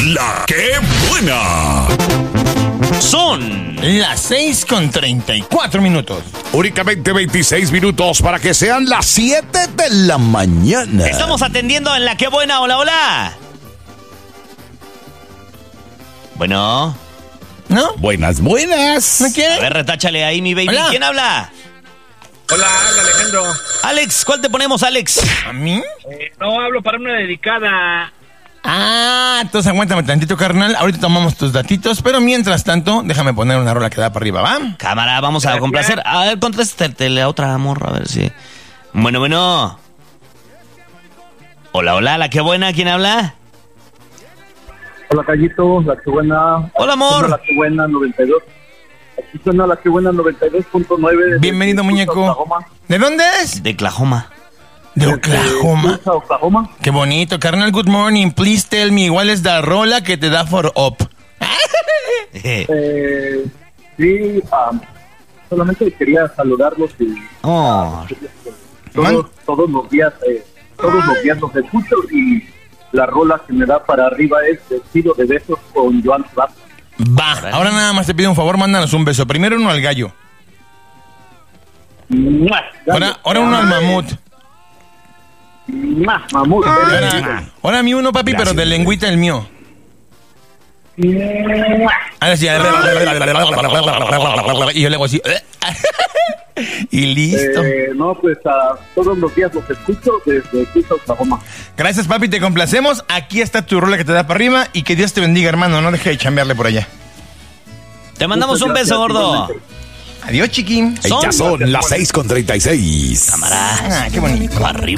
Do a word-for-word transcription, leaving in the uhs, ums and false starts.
La que buena. Son las seis con treinta y cuatro minutos. Únicamente veintiséis minutos para que sean las siete de la mañana. Estamos atendiendo en La que buena. Hola, hola. Bueno. ¿No? Buenas, buenas. ¿No A quiere? ver, retáchale ahí, mi baby. Hola. ¿Quién habla? Hola, habla Alejandro. Alex, ¿cuál te ponemos, Alex? ¿A mí? Eh, no, hablo para una dedicada. Ah, entonces aguántame tantito, carnal. Ahorita tomamos tus datitos, pero mientras tanto, déjame poner una rola que da para arriba, ¿va? Cámara, vamos a Gracias. complacer. A ver, contéstate la otra morra, a ver si... Bueno, bueno. Hola, hola, La que buena. ¿Quién habla? Hola, Callito, La que buena. Hola, amor. Suena La que buena noventa y dos. Aquí suena La que buena noventa y dos punto nueve. Bienvenido, muñeco. Oklahoma. ¿De dónde es? De Oklahoma. De Oklahoma. Tulsa, Oklahoma. Qué bonito, carnal. Good morning. Please tell me, ¿cuál es la rola que te da for up? Eh, sí, um, solamente quería saludarlos y Oh. todos, todos los días, eh, todos los días los escucho y la rola que me da para arriba es Vestido de besos con Joan Sebastián. Va, ahora nada más te pido un favor, mándanos un beso. Primero uno al gallo. ¡Mua! Ahora, ahora uno al mamut. ¡Mua! Mamut. Ahora, ahora a mí uno, papi, pero de lengüita el mío. ¡Mua! Ahora sí. Y yo le hago así. Y listo. Eh, no, pues a todos los días los escucho desde Tulsa, Oklahoma. Gracias, papi, te complacemos. Aquí está tu rola que te da para arriba. Y que Dios te bendiga, hermano. No deje de chambearle por allá. Te mandamos Muchas un beso, gracias, gordo. igualmente. Adiós, chiquín. Ya son las seis con treinta y seis. Cámara. Ah, qué bonito. Arriba.